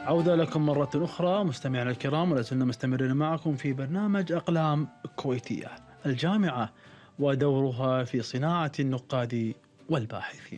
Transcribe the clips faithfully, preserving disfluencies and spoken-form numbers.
عودة لكم مرة أخرى مستمعينا الكرام، ولا زلنا مستمرين معكم في برنامج أقلام كويتية. الجامعة ودورها في صناعة النقاد والباحثين.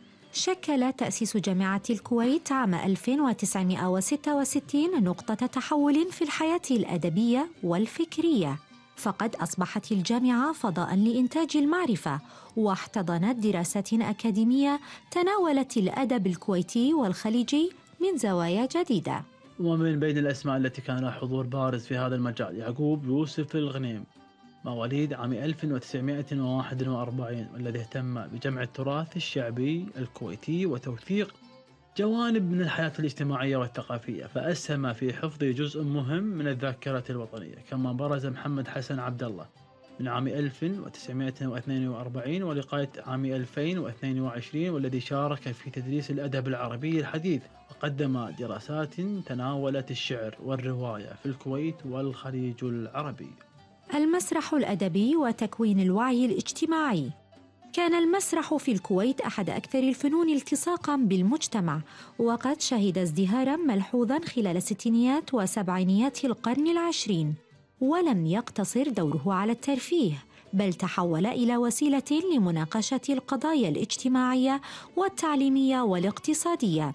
شكل تأسيس جامعة الكويت عام ألف وتسعمائة وستة وستين نقطة تحول في الحياة الأدبية والفكرية، فقد أصبحت الجامعة فضاءً لإنتاج المعرفة، واحتضنت دراسات أكاديمية تناولت الأدب الكويتي والخليجي من زوايا جديدة. ومن بين الأسماء التي كان لها حضور بارز في هذا المجال يعقوب يوسف الغنيم، مواليد عام ألف وتسعمائة وواحد وأربعين، والذي اهتم بجمع التراث الشعبي الكويتي وتوثيق جوانب من الحياة الاجتماعية والثقافية، فأسهم في حفظ جزء مهم من الذاكرة الوطنية. كما برز محمد حسن عبد الله من عام ألف وتسعمائة واثنين وأربعين ولغاية عام ألفين واثنين وعشرين، والذي شارك في تدريس الأدب العربي الحديث، وقدم دراسات تناولت الشعر والرواية في الكويت والخليج العربي. المسرح الأدبي وتكوين الوعي الاجتماعي. كان المسرح في الكويت أحد أكثر الفنون التصاقاً بالمجتمع، وقد شهد ازدهاراً ملحوظاً خلال ستينيات وسبعينيات القرن العشرين، ولم يقتصر دوره على الترفيه، بل تحول إلى وسيلة لمناقشة القضايا الاجتماعية والتعليمية والاقتصادية.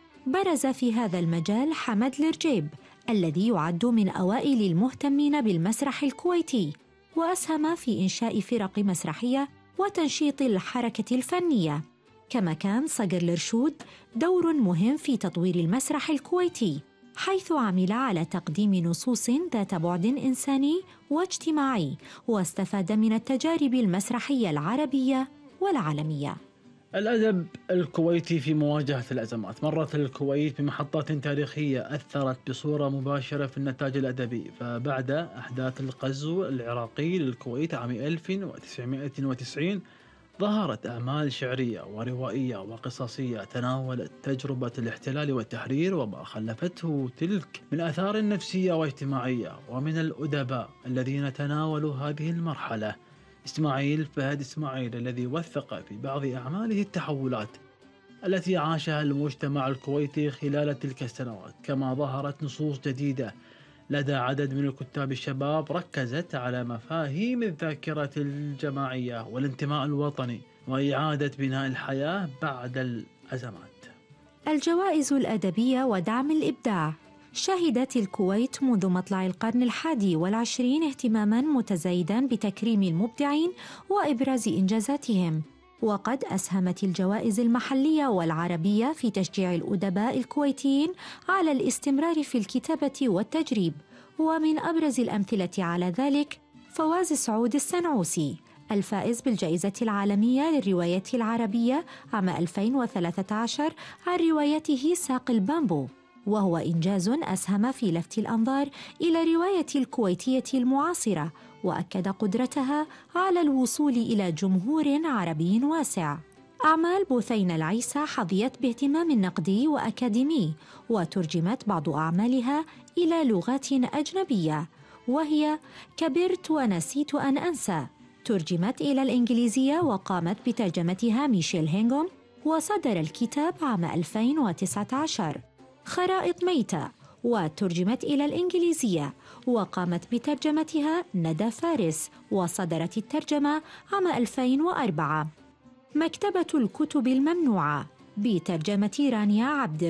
برز في هذا المجال حمد الرجيب الذي يعد من أوائل المهتمين بالمسرح الكويتي، وأسهم في إنشاء فرق مسرحية وتنشيط الحركة الفنية. كما كان صقر الرشود دور مهم في تطوير المسرح الكويتي، حيث عمل على تقديم نصوص ذات بعد إنساني واجتماعي، واستفاد من التجارب المسرحية العربية والعالمية. الأدب الكويتي في مواجهة الأزمات. مرت الكويت بمحطات تاريخية أثرت بصورة مباشرة في النتاج الأدبي، فبعد أحداث الغزو العراقي للكويت عام ألف وتسعمائة وتسعين ظهرت أعمال شعرية وروائية وقصصية تناولت تجربة الاحتلال والتحرير وما خلفته تلك من آثار نفسية واجتماعية. ومن الأدباء الذين تناولوا هذه المرحلة إسماعيل فهد إسماعيل، الذي وثق في بعض أعماله التحولات التي عاشها المجتمع الكويتي خلال تلك السنوات. كما ظهرت نصوص جديدة لدى عدد من الكتاب الشباب ركزت على مفاهيم الذاكرة الجماعية والانتماء الوطني وإعادة بناء الحياة بعد الأزمات. الجوائز الأدبية ودعم الإبداع. شهدت الكويت منذ مطلع القرن الحادي والعشرين اهتماماً متزايداً بتكريم المبدعين وإبراز إنجازاتهم، وقد أسهمت الجوائز المحلية والعربية في تشجيع الأدباء الكويتيين على الاستمرار في الكتابة والتجريب. ومن أبرز الأمثلة على ذلك فواز سعود السنعوسي الفائز بالجائزة العالمية للرواية العربية عام ألفين وثلاثة عشر عن روايته ساق البامبو، وهو إنجاز أسهم في لفت الأنظار إلى رواية الكويتية المعاصرة، وأكد قدرتها على الوصول إلى جمهور عربي واسع. أعمال بثينة العيسى حظيت باهتمام نقدي وأكاديمي، وترجمت بعض أعمالها إلى لغات أجنبية، وهي كبرت ونسيت أن أنسى ترجمت إلى الإنجليزية وقامت بترجمتها ميشيل هينغوم، وصدر الكتاب عام ألفين وتسعة عشر. خرائط ميتة وترجمت إلى الإنجليزية وقامت بترجمتها ندى فارس، وصدرت الترجمة عام ألفين وأربعة. مكتبة الكتب الممنوعة بترجمة رانيا عبد